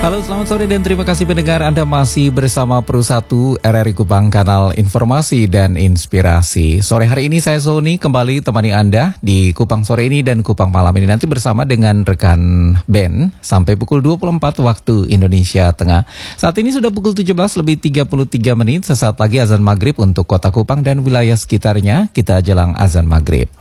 Halo, selamat sore dan terima kasih pendengar, Anda masih bersama Pro 1 RRI Kupang, kanal informasi dan inspirasi. Sore hari ini saya Sony kembali temani Anda di Kupang sore ini dan Kupang malam ini, nanti bersama dengan rekan Ben sampai pukul 24 waktu Indonesia Tengah. Saat ini sudah pukul 17:33, sesaat lagi azan maghrib untuk kota Kupang dan wilayah sekitarnya. Kita jelang azan maghrib.